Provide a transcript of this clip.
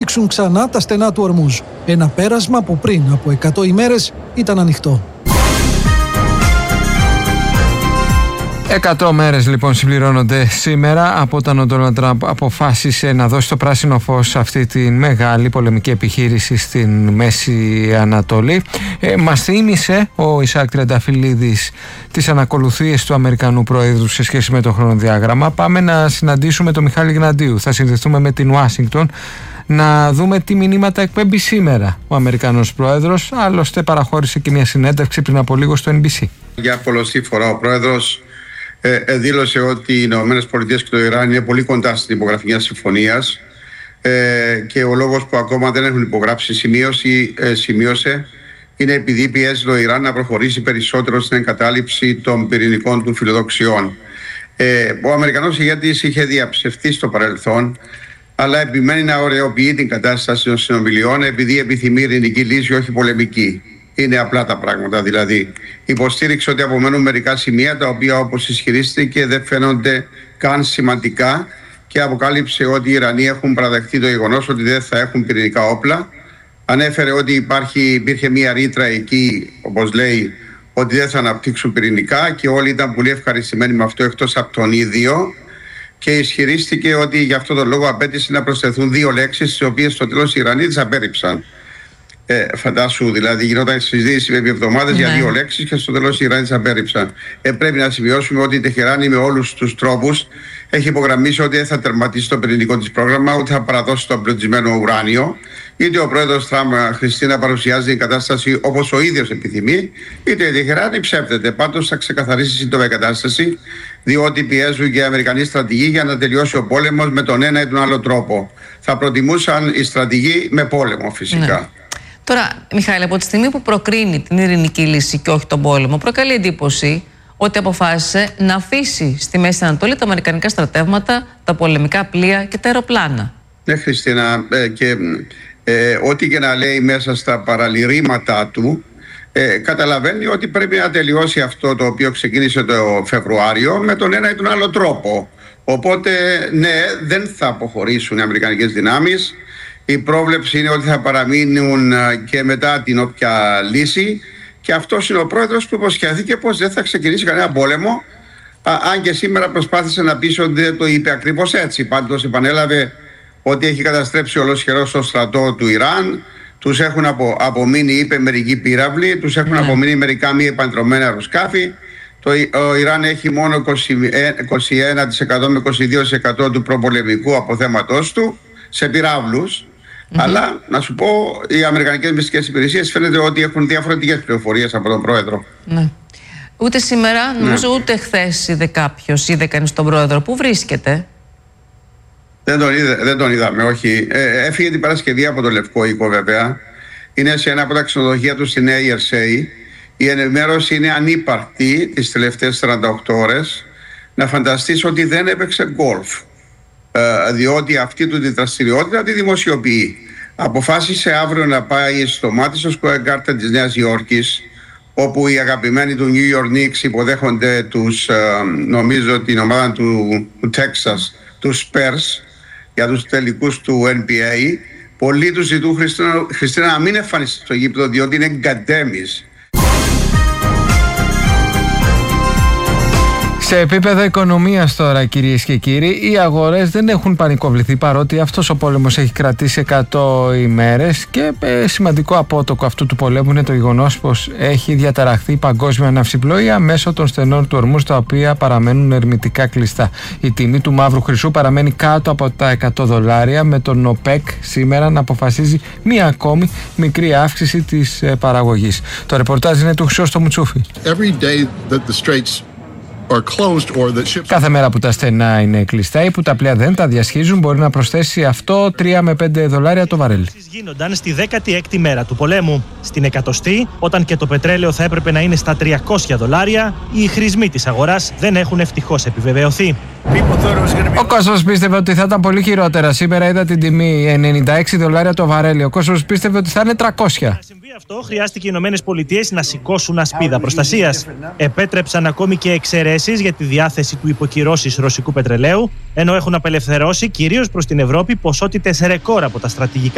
ανοίξουν ξανά τα στενά του Ορμούζ. Ένα πέρασμα που πριν από 100 ημέρες ήταν ανοιχτό. 100 μέρες λοιπόν συμπληρώνονται σήμερα από όταν ο Ντόναλντ Τραμπ αποφάσισε να δώσει το πράσινο φως σε αυτή τη μεγάλη πολεμική επιχείρηση στην Μέση Ανατολή. Μας θύμισε ο Ισαάκ Τριανταφυλλίδης τις ανακολουθίες του Αμερικανού Προέδρου σε σχέση με το χρονοδιάγραμμα. Πάμε να συναντήσουμε τον Μιχάλη Γναντίου. Θα συνδεθούμε με την Ουάσιγκτον να δούμε τι μηνύματα εκπέμπει σήμερα ο Αμερικανός Πρόεδρος. Άλλωστε παραχώρησε και μια συνέντευξη πριν από λίγο στο NBC. Για πολλωστή φορά ο Πρόεδρος δήλωσε ότι οι ΗΠΑ και το Ιράν είναι πολύ κοντά στην υπογραφή μιας συμφωνίας και ο λόγος που ακόμα δεν έχουν υπογράψει σημείωσε είναι επειδή πιέζει το Ιράν να προχωρήσει περισσότερο στην εγκατάλειψη των πυρηνικών του φιλοδοξιών. Ο Αμερικανός ηγέτης είχε διαψευθεί στο παρελθόν, αλλά επιμένει να ωρεοποιεί την κατάσταση των συνομιλιών επειδή επιθυμεί ειρηνική λύση, όχι πολεμική. Είναι απλά τα πράγματα, δηλαδή. Υποστήριξε ότι απομένουν μερικά σημεία τα οποία, όπως ισχυρίστηκε, δεν φαίνονται καν σημαντικά και αποκάλυψε ότι οι Ιρανοί έχουν παραδεχτεί το γεγονός ότι δεν θα έχουν πυρηνικά όπλα. Ανέφερε ότι υπήρχε μία ρήτρα εκεί, όπως λέει, ότι δεν θα αναπτύξουν πυρηνικά και όλοι ήταν πολύ ευχαριστημένοι με αυτό εκτός από τον ίδιο. Και ισχυρίστηκε ότι γι' αυτό τον λόγο απέτησε να προσθεθούν 2 λέξεις, τις οποίες στο τέλος οι Ιρανοί τις απέρριψαν. Φαντάσου, δηλαδή, γινόταν συζήτηση επί εβδομάδες για 2 λέξεις και στο τέλος οι Ιρανοί τις απέρριψαν. Πρέπει να σημειώσουμε ότι η Τεχεράνη με όλους τους τρόπους έχει υπογραμμίσει ότι δεν θα τερματίσει το πυρηνικό της πρόγραμμα, ούτε θα παραδώσει το εμπλουτισμένο ουράνιο. Είτε ο πρόεδρος Τραμπ χρηστεί να παρουσιάζει την κατάσταση όπως ο ίδιος επιθυμεί, είτε η Τεχεράνη ψεύδεται. Πάντως θα ξεκαθαρίσει σύντομα η κατάσταση, διότι πιέζουν και οι Αμερικανοί στρατηγοί για να τελειώσει ο πόλεμος με τον ένα ή τον άλλο τρόπο. Θα προτιμούσαν οι στρατηγοί με πόλεμο, φυσικά. Ναι. Τώρα, Μιχάλη, από τη στιγμή που προκρίνει την ειρηνική λύση και όχι τον πόλεμο, προκαλεί εντύπωση ότι αποφάσισε να αφήσει στη Μέση Ανατολή τα αμερικανικά στρατεύματα, τα πολεμικά πλοία και τα αεροπλάνα. Ναι, Χριστίνα, και ό,τι και να λέει μέσα στα παραλυρήματά του, καταλαβαίνει ότι πρέπει να τελειώσει αυτό το οποίο ξεκίνησε το Φεβρουάριο με τον ένα ή τον άλλο τρόπο. Οπότε, ναι, δεν θα αποχωρήσουν οι αμερικανικές δυνάμεις. Η πρόβλεψη είναι ότι θα παραμείνουν και μετά την όποια λύση, και αυτός είναι ο πρόεδρος που υποσχέθηκε πως δεν θα ξεκινήσει κανένα πόλεμο, αν και σήμερα προσπάθησε να πει ότι δεν το είπε ακριβώς έτσι. Πάντως επανέλαβε ότι έχει καταστρέψει ολοσχερός το στρατό του Ιράν, τους έχουν απομείνει, είπε, μερικοί πύραυλοι, τους έχουν απομείνει μερικά μη επανδρομένα αεροσκάφη. Ο Ιράν έχει μόνο 21% με 22% του προπολεμικού αποθέματός του σε πυράβλους. Αλλά να σου πω, οι αμερικανικές μυστικές υπηρεσίες φαίνεται ότι έχουν διαφορετικές πληροφορίες από τον πρόεδρο. Ναι. Ούτε σήμερα, νομίζω, ούτε χθες είδε κάποιος, είδε κανείς τον πρόεδρο. Πού βρίσκεται? Δεν τον είδαμε, όχι. Έφυγε την Παρασκευή από το Λευκό Οίκο, βέβαια. Είναι σε ένα από τα ξενοδοχεία του στη Νέα Ιερσέη. Η ενημέρωση είναι ανύπαρκτη τις τελευταίες 48 ώρες. Να φανταστείς ότι δεν έπαιξε γκολφ, διότι αυτή του τη δραστηριότητα τη δημοσιοποιεί. Αποφάσισε αύριο να πάει στο Madison Square Garden της Νέας Υόρκης, όπου οι αγαπημένοι του New York Knicks υποδέχονται νομίζω την ομάδα του Texas, τους Spurs, για τους τελικούς του NBA. Πολλοί τους ζητούν, Χριστίνα, να μην εμφανιστεί στο γήπεδο, διότι είναι γκαντέμις. Σε επίπεδο οικονομίας τώρα, κυρίες και κύριοι, οι αγορές δεν έχουν πανικοβληθεί, παρότι αυτός ο πόλεμος έχει κρατήσει 100 ημέρες και σημαντικό απότοκο αυτού του πολέμου είναι το γεγονός πως έχει διαταραχθεί η παγκόσμια ναυσιπλοεία μέσω των στενών του Ορμούζ, τα οποία παραμένουν ερμητικά κλειστά. Η τιμή του μαύρου χρυσού παραμένει κάτω από τα $100, με τον ΟΠΕΚ σήμερα να αποφασίζει μία ακόμη μικρή αύξηση της παραγωγής. Το ρεπορτάζ είναι του Χρυσόστομου Τσούφη. Κάθε μέρα που τα στενά είναι κλειστά ή που τα πλοία δεν τα διασχίζουν, μπορεί να προσθέσει αυτό $3 με $5 το βαρέλι. Γίνονταν στη 16η μέρα του πολέμου. Στην 100η, όταν και το πετρέλαιο θα έπρεπε να είναι στα $300, οι χρησμοί της αγοράς δεν έχουν ευτυχώς επιβεβαιωθεί. Ο κόσμος πίστευε ότι θα ήταν πολύ χειρότερα. Σήμερα είδα την τιμή $96 το βαρέλι. Ο κόσμος πίστευε ότι θα είναι 300. Αυτό χρειάστηκε οι ΗΠΑ να σηκώσουν ασπίδα προστασίας. Επέτρεψαν ακόμη και εξαιρέσεις για τη διάθεση του υποκυρώσεις ρωσικού πετρελαίου, ενώ έχουν απελευθερώσει κυρίως προς την Ευρώπη ποσότητες ρεκόρ από τα στρατηγικά